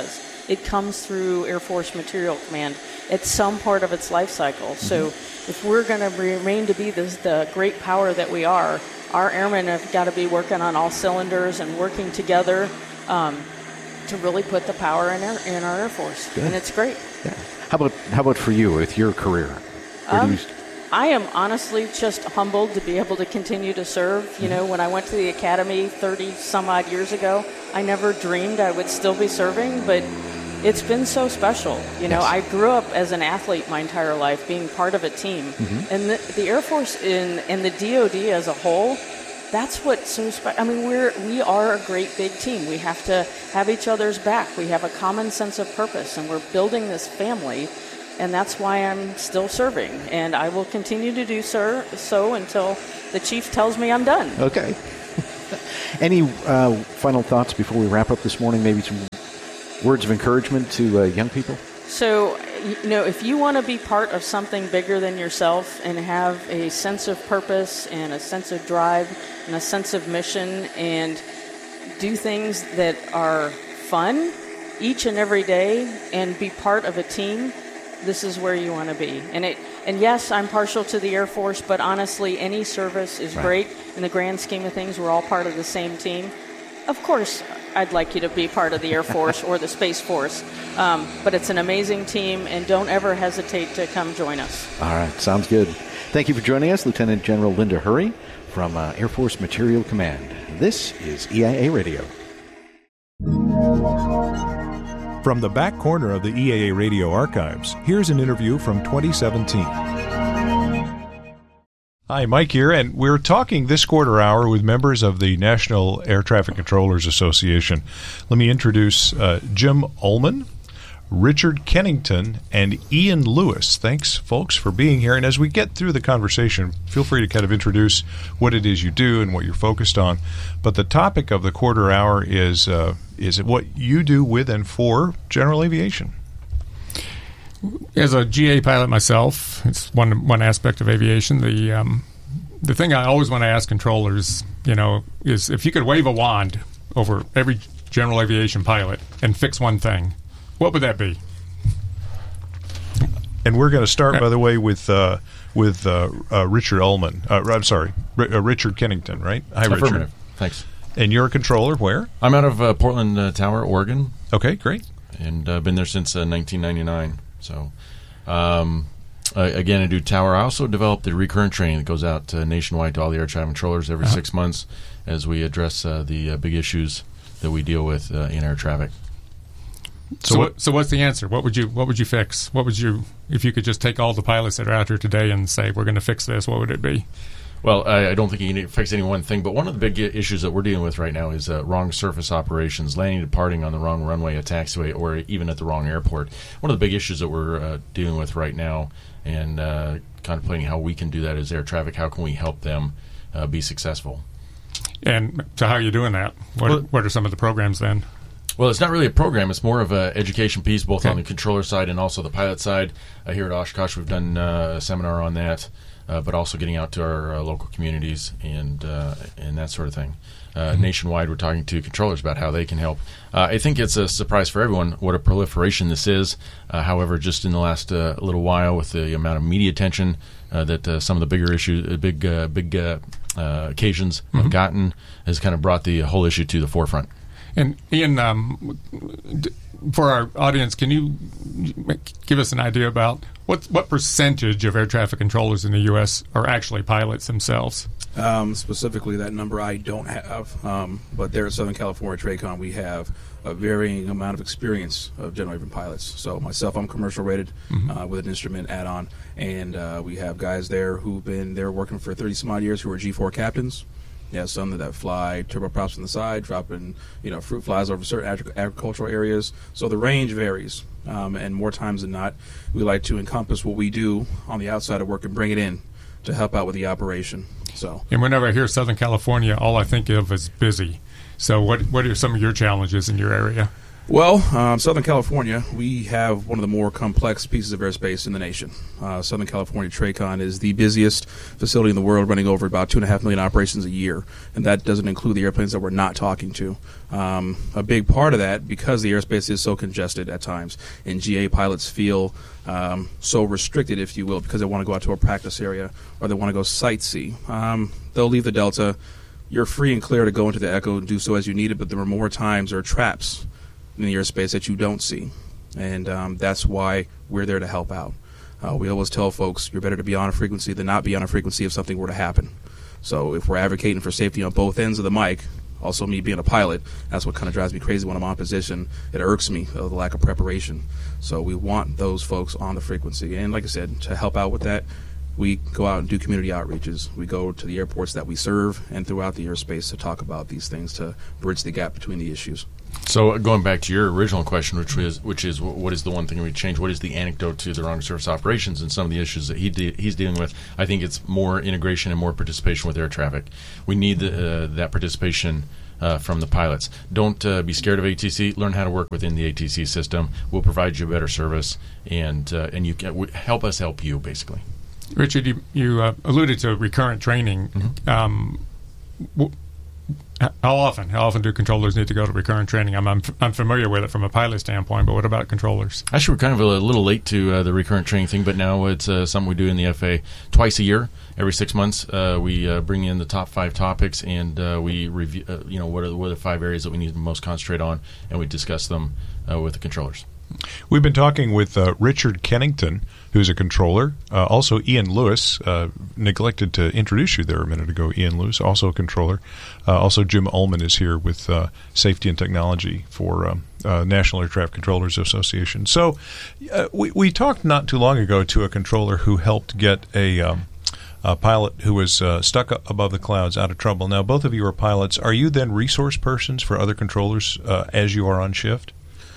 it comes through Air Force Material Command at some part of its life cycle. Mm-hmm. So if we're going to remain to be this, the great power that we are, our airmen have got to be working on all cylinders and working together um, to really put the power in our, in our Air Force. Good. And it's great. Yeah. How about how about for you with your career? Where Um, do you st- I am honestly just humbled to be able to continue to serve. You know, when I went to the academy thirty some odd years ago, I never dreamed I would still be serving, but it's been so special. You know, Yes. I grew up as an athlete my entire life, being part of a team. Mhm. And the, the Air Force in, and the D O D as a whole, that's what's so special. I mean, we're, we are a great big team. We have to have each other's back. We have a common sense of purpose, and we're building this family. And that's why I'm still serving. And I will continue to do so, so until the chief tells me I'm done. Okay. Any uh, final thoughts before we wrap up this morning? Maybe some words of encouragement to uh, young people? So, you know, if you want to be part of something bigger than yourself and have a sense of purpose and a sense of drive and a sense of mission and do things that are fun each and every day and be part of a team, this is where you want to be. And it, and yes, I'm partial to the Air Force, but honestly, any service is Right. great. In the grand scheme of things, we're all part of the same team. Of course, I'd like you to be part of the Air Force or the Space Force, um, but it's an amazing team, and don't ever hesitate to come join us. All right, sounds good. Thank you for joining us, Lieutenant General Linda Hurry from uh, Air Force Material Command. This is E I A Radio. From the back corner of the E A A Radio archives, here's an interview from twenty seventeen. Hi, Mike here, and we're talking this quarter hour with members of the National Air Traffic Controllers Association. Let me introduce uh, Jim Ullman, Richard Kennington, and Ian Lewis. Thanks, folks, for being here. And as we get through the conversation, feel free to kind of introduce what it is you do and what you're focused on. But the topic of the quarter hour is uh, is what you do with and for general aviation. As a G A pilot myself, it's one one aspect of aviation. The um, the thing I always want to ask controllers, you know, is if you could wave a wand over every general aviation pilot and fix one thing, what would that be? And we're going to start, by the way, with uh, with uh, uh, Richard Ullman. Uh, I'm sorry, R- uh, Richard Kennington, right? Hi, Richard. Affirmative. Thanks. And you're a controller where? I'm out of uh, Portland uh, Tower, Oregon. Okay, great. And I've uh, been there since uh, nineteen ninety-nine. So, um, uh, again, I do tower. I also develop the recurrent training that goes out uh, nationwide to all the air traffic controllers every Uh-huh. six months as we address uh, the uh, big issues that we deal with uh, in air traffic. So, so, what, so what's the answer? What would you What would you fix? What would you, if you could just take all the pilots that are out here today and say we're going to fix this? What would it be? Well, I, I don't think you can fix any one thing, but one of the big i- issues that we're dealing with right now is uh, wrong surface operations, landing, departing on the wrong runway, a taxiway, or even at the wrong airport. One of the big issues that we're uh, dealing with right now and uh, contemplating how we can do that as air traffic. How can we help them uh, be successful? And so how are you doing that? What, Well- what are some of the programs then? Well, it's not really a program. It's more of an education piece, both Okay. on the controller side and also the pilot side. Uh, here at Oshkosh, we've done uh, a seminar on that, uh, but also getting out to our uh, local communities and uh, and that sort of thing. Uh, Mm-hmm. Nationwide, we're talking to controllers about how they can help. Uh, I think it's a surprise for everyone what a proliferation this is. Uh, however, just in the last uh, little while, with the amount of media attention uh, that uh, some of the bigger issues, uh, big uh, big uh, uh, occasions Mhm. have gotten, has kind of brought the whole issue to the forefront. And Ian, um, d- for our audience, can you give us an idea about what what percentage of air traffic controllers in the U S are actually pilots themselves? Um, specifically, that number I don't have, um, but there at Southern California TRACON, we have a varying amount of experience of general aviation pilots. So myself, I'm commercial rated Mhm. uh, with an instrument add-on, and uh, we have guys there who've been there working for thirty some odd years who are G four captains. Yeah, some that fly turboprops on the side, dropping you know fruit flies over certain agric- agricultural areas. So the range varies, um, and more times than not, we like to encompass what we do on the outside of work and bring it in to help out with the operation. So, And whenever I hear Southern California, all I think of is busy. So what what are some of your challenges in your area? Well, um, Southern California, we have one of the more complex pieces of airspace in the nation. Uh, Southern California TRACON is the busiest facility in the world, running over about two and a half million operations a year, and that doesn't include the airplanes that we're not talking to. Um, a big part of that, because the airspace is so congested at times, and G A pilots feel um, so restricted, if you will, because they want to go out to a practice area or they want to go sightsee. Um, they'll leave the Delta. You're free and clear to go into the Echo and do so as you need it, but there are more times or traps in the airspace that you don't see, and um, that's why we're there to help out. Uh, we always tell folks you're better to be on a frequency than not be on a frequency if something were to happen. So if we're advocating for safety on both ends of the mic, also me being a pilot, that's what kind of drives me crazy when I'm on position. It irks me, uh, the lack of preparation. So we want those folks on the frequency, and like I said, to help out with that, we go out and do community outreaches. We go to the airports that we serve and throughout the airspace to talk about these things, to bridge the gap between the issues. So going back to your original question, which was which is what is the one thing we change? What is the anecdote to the wrong surface operations and some of the issues that he de- he's dealing with? I think it's more integration and more participation with air traffic. We need the, uh, that participation uh, from the pilots. Don't uh, be scared of A T C. Learn how to work within the A T C system. We'll provide you a better service, and uh, and you can w- help us help you, basically. Richard, you, you uh, alluded to recurrent training. Mm-hmm. Um, w- How often? How often do controllers need to go to recurrent training? I'm, I'm I'm familiar with it from a pilot standpoint, but what about controllers? Actually, we're kind of a little late to uh, the recurrent training thing, but now it's uh, something we do in the F A twice a year. Every six months, uh, we uh, bring in the top five topics, and uh, we review. Uh, you know, what are, what are the five areas that we need to most concentrate on, and we discuss them uh, with the controllers. We've been talking with uh, Richard Kennington, who's a controller. Uh, also, Ian Lewis, uh, neglected to introduce you there a minute ago. Ian Lewis, also a controller. Uh, also, Jim Ullman is here with uh, Safety and Technology for um, uh, National Air Traffic Controllers Association. So uh, we, we talked not too long ago to a controller who helped get a, um, a pilot who was uh, stuck up above the clouds out of trouble. Now, both of you are pilots. Are you then resource persons for other controllers uh, as you are on shift?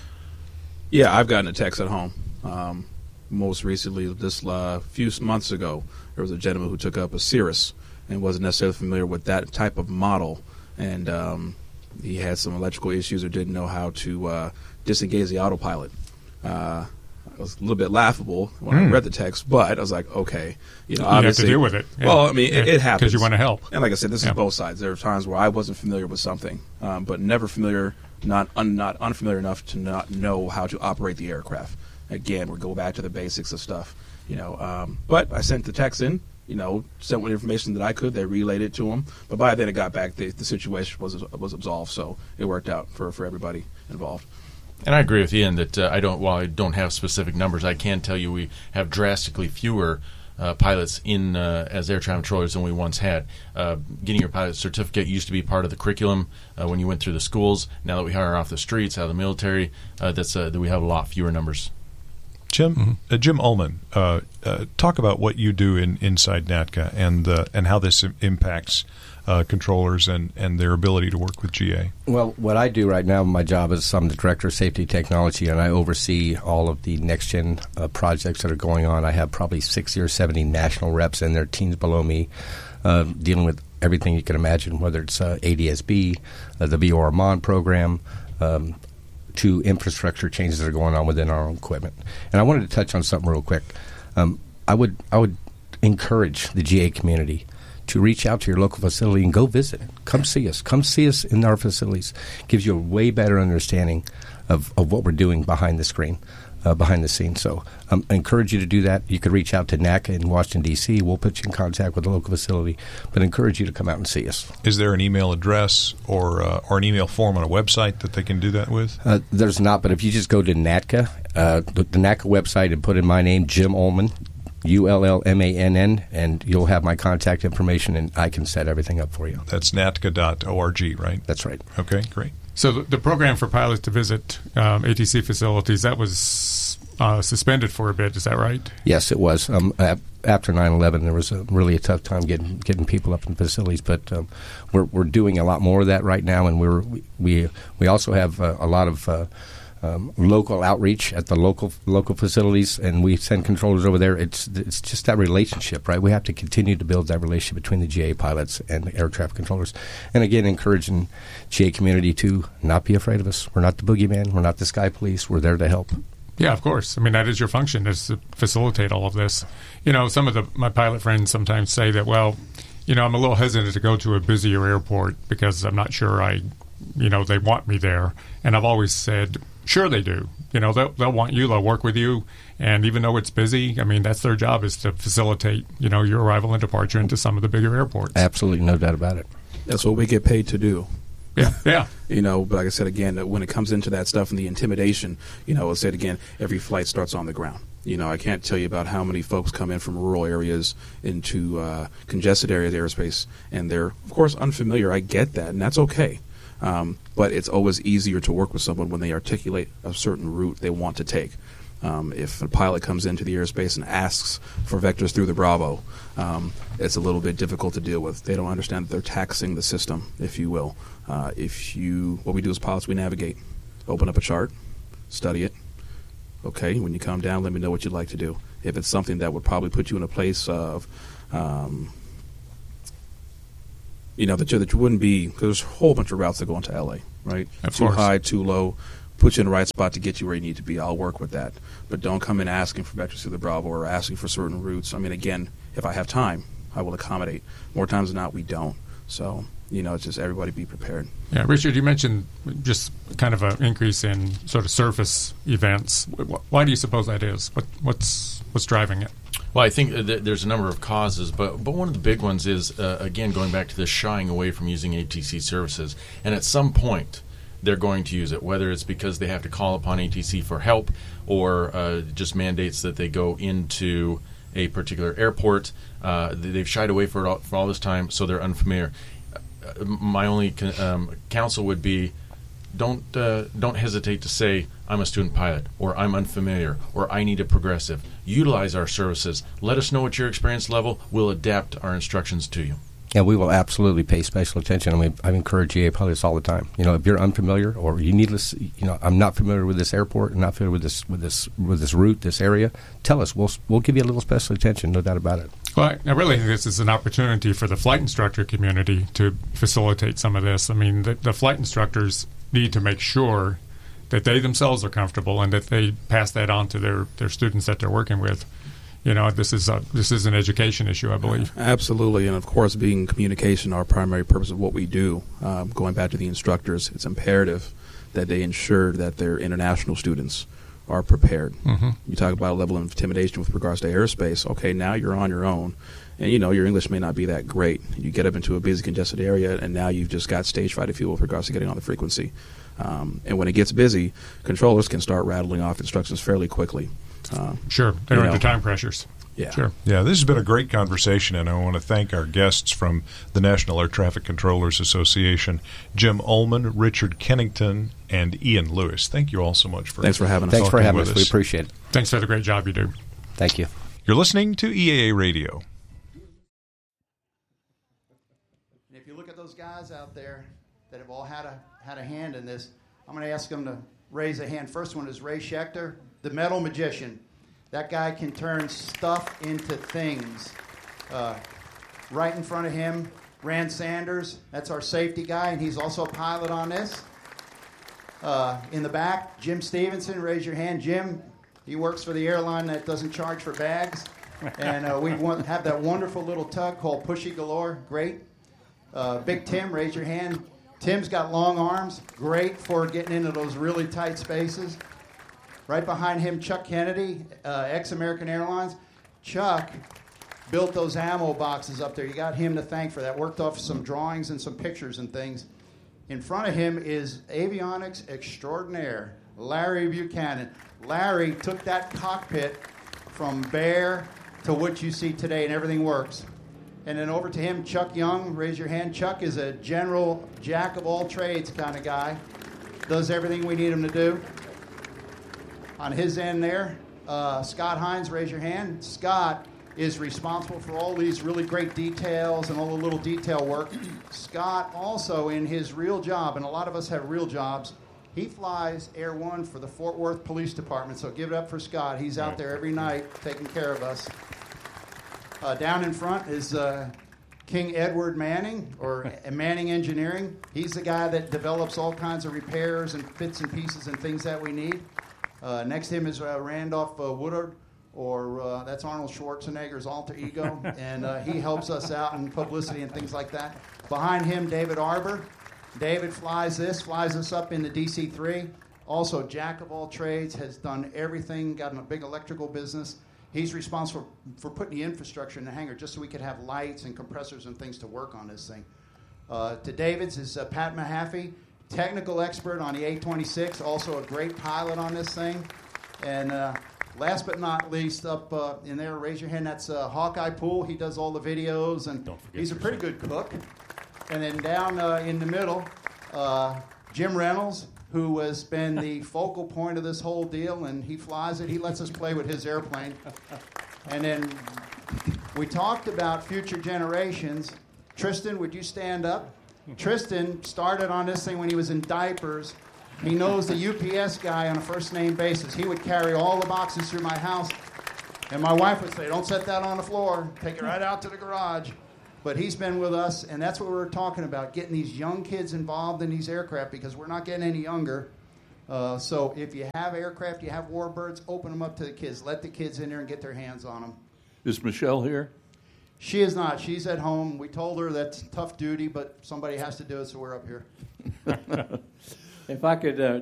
Yeah, I've gotten a text at home. Um, most recently, this uh, few months ago, there was a gentleman who took up a Cirrus and wasn't necessarily familiar with that type of model, and um, he had some electrical issues or didn't know how to uh, disengage the autopilot. Uh, it was a little bit laughable when mm. I read the text, but I was like, okay, you know, you obviously, have to deal with it. Yeah. Well, I mean, yeah. it, it happens because you want to help. And like I said, this yeah. is both sides. There are times where I wasn't familiar with something, um, but never familiar. Not un, not unfamiliar enough to not know how to operate the aircraft. Again, we go back to the basics of stuff, you know. Um, but I sent the text in, you know, sent what information that I could. They relayed it to them. But by then it got back. The, the situation was was absolved, so it worked out for, for everybody involved. And I agree with Ian that uh, I don't. While I don't have specific numbers, I can tell you we have drastically fewer Uh, pilots in uh, as air traffic controllers than we once had. Uh, getting your pilot certificate used to be part of the curriculum uh, when you went through the schools. Now that we hire off the streets, out of the military, uh, that's uh, that we have a lot fewer numbers. Jim, mm-hmm. uh, Jim Ullman, uh, uh, talk about what you do in inside NATCA and uh, and how this impacts uh, controllers and, and their ability to work with G A. Well, what I do right now, my job is I'm the Director of Safety Technology, and I oversee all of the next-gen uh, projects that are going on. I have probably sixty or seventy national reps and their teams below me uh, dealing with everything you can imagine, whether it's uh, A D S B, uh, the V O R M O N program, um, to infrastructure changes that are going on within our own equipment. And I wanted to touch on something real quick. Um, I would I would encourage the G A community to reach out to your local facility and go visit. Come see us. Come see us in our facilities. Gives you a way better understanding of, of what we're doing behind the screen, uh, behind the scenes. So um, I encourage you to do that. You could reach out to NACA in Washington, D C We'll put you in contact with the local facility, but I encourage you to come out and see us. Is there an email address or uh, or an email form on a website that they can do that with? Uh, there's not, but if you just go to NATCA, uh, the, the NACA website, and put in my name, Jim Ullman, U L L M A N N, and you'll have my contact information, and I can set everything up for you. That's natca dot org, right? That's right. Okay, great. So the, the program for pilots to visit um, A T C facilities, that was uh, suspended for a bit, is that right? Yes, it was. Um, after nine eleven, there was a, really a tough time getting getting people up in facilities, but um, we're we're doing a lot more of that right now, and we're we we also have uh, a lot of uh, um, local outreach at the local local facilities, and we send controllers over there. It's it's just that relationship, right? We have to continue to build that relationship between the G A pilots and the air traffic controllers. And again, encouraging G A community to not be afraid of us. We're not the boogeyman. We're not the sky police. We're there to help. Yeah, of course. I mean, that is your function, is to facilitate all of this. You know, some of the my pilot friends sometimes say that, well, you know, I'm a little hesitant to go to a busier airport because I'm not sure I, you know, they want me there. And I've always said, sure they do. You know, they'll, they'll want you, they'll work with you. And even though it's busy, I mean, that's their job, is to facilitate, you know, your arrival and departure into some of the bigger airports. Absolutely, no doubt about it. That's what we get paid to do. Yeah, yeah. You know, but like I said again, that when it comes into that stuff and the intimidation, you know, I said again, every flight starts on the ground. You know, I can't tell you about how many folks come in from rural areas into uh, congested areas, airspace, and they're, of course, unfamiliar. I get that, and that's okay. Um, but it's always easier to work with someone when they articulate a certain route they want to take. Um, if a pilot comes into the airspace and asks for vectors through the Bravo, um, it's a little bit difficult to deal with. They don't understand that they're taxing the system, if you will. Uh, if you, what we do as pilots, we navigate. Open up a chart, study it. Okay, when you come down, let me know what you'd like to do. If it's something that would probably put you in a place of, um, you know, that you, that you wouldn't be, because there's a whole bunch of routes that go into L A, right? Of too course. high, too low. Put you in the right spot to get you where you need to be. I'll work with that. But don't come in asking for vectors through the Bravo or asking for certain routes. I mean, again, if I have time, I will accommodate. More times than not, we don't. So, you know, it's just everybody be prepared. Yeah, Richard, you mentioned just kind of an increase in sort of surface events. Why do you suppose that is? What, what's what's driving it? Well, I think that there's a number of causes, but but one of the big ones is, uh, again, going back to this shying away from using A T C services. And at some point, they're going to use it, whether it's because they have to call upon A T C for help or uh, just mandates that they go into a particular airport. Uh, they've shied away for, it all, for all this time, so they're unfamiliar. Uh, my only con- um, counsel would be don't uh, don't hesitate to say, I'm a student pilot, or I'm unfamiliar, or I need a progressive. Utilize our services. Let us know what your experience level. We'll adapt our instructions to you. Yeah, we will absolutely pay special attention. I mean, I encourage G A pilots all the time. You know, if you're unfamiliar or you need to, you know, I'm not familiar with this airport, I'm not familiar with this with this with this route, this area. Tell us. We'll we'll give you a little special attention, no doubt about it. Well, I, I really think this is an opportunity for the flight instructor community to facilitate some of this. I mean, the, the flight instructors need to make sure that they themselves are comfortable and that they pass that on to their, their students that they're working with. You know, this is a, this is an education issue, I believe. Absolutely, and of course, being communication, our primary purpose of what we do. Um, going back to the instructors, it's imperative that they ensure that their international students are prepared. Mm-hmm. You talk about a level of intimidation with regards to airspace. Okay, now you're on your own, and you know your English may not be that great. You get up into a busy, congested area, and now you've just got stage fright, if you will, with regards to getting on the frequency. Um, and when it gets busy, controllers can start rattling off instructions fairly quickly. Uh, sure, they're you under know. time pressures. Yeah. Sure. Yeah, this has been a great conversation, and I want to thank our guests from the National Air Traffic Controllers Association, Jim Ullman, Richard Kennington, and Ian Lewis. Thank you all so much for Thanks for having us. Thanks for talking having with us. We appreciate it. Thanks for the great job you do. Thank you. You're listening to E A A Radio. And if you look at those guys out there that have all had a had a hand in this, I'm going to ask them to raise a hand. First one is Ray Schechter, the metal magician. That guy can turn stuff into things. Uh, right in front of him, Rand Sanders. That's our safety guy, and he's also a pilot on this. Uh, in the back, Jim Stevenson. Raise your hand. Jim, he works for the airline that doesn't charge for bags. And uh, we want, have that wonderful little tug called Pushy Galore. Great. Uh, Big Tim, raise your hand. Tim's got long arms. Great for getting into those really tight spaces. Right behind him, Chuck Kennedy, uh, ex-American Airlines. Chuck built those ammo boxes up there. You got him to thank for that. Worked off some drawings and some pictures and things. In front of him is avionics extraordinaire, Larry Buchanan. Larry took that cockpit from bare to what you see today, and everything works. And then over to him, Chuck Young. Raise your hand. Chuck is a general jack-of-all-trades kind of guy. Does everything we need him to do. On his end there, uh, Scott Hines, raise your hand. Scott is responsible for all these really great details and all the little detail work. Scott also, in his real job, and a lot of us have real jobs, He flies Air One for the Fort Worth Police Department, so give it up for Scott. He's out there every night taking care of us. Uh, down in front is uh, King Edward Manning, or Manning Engineering. He's the guy that develops all kinds of repairs and bits and pieces and things that we need. Uh, next to him is uh, Randolph uh, Woodard, or uh, that's Arnold Schwarzenegger's alter ego, and uh, he helps us out in publicity and things like that. Behind him, David Arbor. David flies this, flies us up into D C three. Also, jack of all trades, has done everything, got in a big electrical business. He's responsible for, for putting the infrastructure in the hangar just so we could have lights and compressors and things to work on this thing. Uh, to David's is uh, Pat Mahaffey, technical expert on the A twenty-six, also a great pilot on this thing. And uh, last but not least, up uh, in there, raise your hand, that's uh, Hawkeye Poole. He does all the videos, and he's a pretty good cook. And then down uh, in the middle, uh, Jim Reynolds, who has been the focal point of this whole deal, and he flies it. He lets us play with his airplane. And then we talked about future generations. Tristan, would you stand up? Tristan started on this thing when he was in diapers. He knows the U P S guy on a first-name basis. He would carry all the boxes through my house. And my wife would say, don't set that on the floor. Take it right out to the garage. But he's been with us, and that's what we were talking about, getting these young kids involved in these aircraft because we're not getting any younger. Uh, so if you have aircraft, you have warbirds, open them up to the kids. Let the kids in there and get their hands on them. Is Michelle here? She is not. She's at home. We told her that's tough duty, but somebody has to do it, so we're up here. If I could uh,